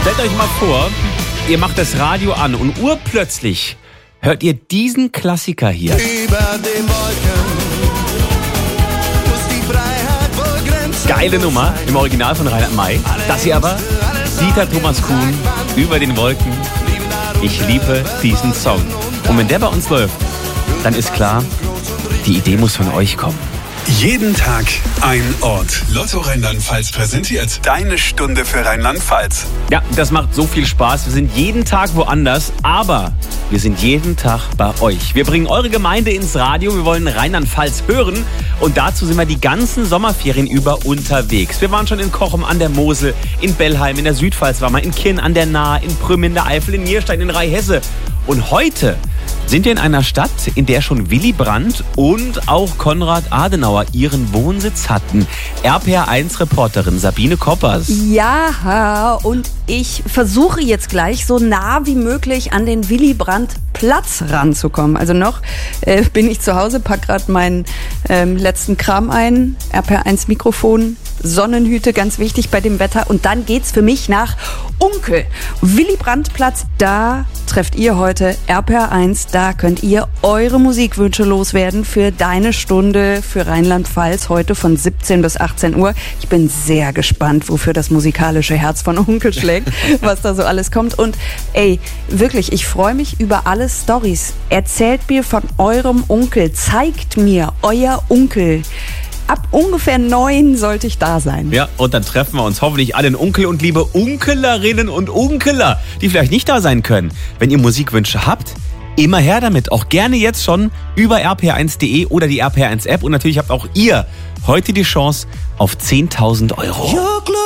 Stellt euch mal vor, ihr macht das Radio an und urplötzlich hört ihr diesen Klassiker hier. Über den Wolken muss die Freiheit wohl Grenzen. Geile Nummer im Original von Reinhard May. Das hier aber, Dieter Thomas Kuhn, Über den Wolken. Ich liebe diesen Song. Und wenn der bei uns läuft, dann ist klar, die Idee muss von euch kommen. Jeden Tag ein Ort. Lotto Rheinland-Pfalz präsentiert Deine Stunde für Rheinland-Pfalz. Ja, das macht so viel Spaß. Wir sind jeden Tag woanders, aber wir sind jeden Tag bei euch. Wir bringen eure Gemeinde ins Radio. Wir wollen Rheinland-Pfalz hören. Und dazu sind wir die ganzen Sommerferien über unterwegs. Wir waren schon in Cochem an der Mosel, in Bellheim, in der Südpfalz waren wir, in Kirn an der Nahe, in Prüm in der Eifel, in Nierstein, in Rheinhesse. Und heute sind wir in einer Stadt, in der schon Willy Brandt und auch Konrad Adenauer ihren Wohnsitz hatten. RPR1-Reporterin Sabine Koppers. Ja, und ich versuche jetzt gleich so nah wie möglich an den Willy Brandt Platz ranzukommen. Also noch bin ich zu Hause, pack gerade meinen letzten Kram ein, RPR1 Mikrofon, Sonnenhüte, ganz wichtig bei dem Wetter. Und dann geht's für mich nach Unkel. Willy Brandt Platz, da trefft ihr heute RPR1. Da könnt ihr eure Musikwünsche loswerden für Deine Stunde für Rheinland-Pfalz heute von 17 bis 18 Uhr. Ich bin sehr gespannt, wofür das musikalische Herz von Unkel schlägt, was da so alles kommt. Und ey, wirklich, ich freue mich über alle Storys. Erzählt mir von eurem Onkel, zeigt mir euer Onkel. Ab ungefähr 9 sollte ich da sein. Ja, und dann treffen wir uns hoffentlich alle in Unkel und liebe Unkelerinnen und Unkeler, die vielleicht nicht da sein können. Wenn ihr Musikwünsche habt, immer her damit. Auch gerne jetzt schon über rpr1.de oder die RPR1-App. Und natürlich habt auch ihr heute die Chance auf 10.000 €.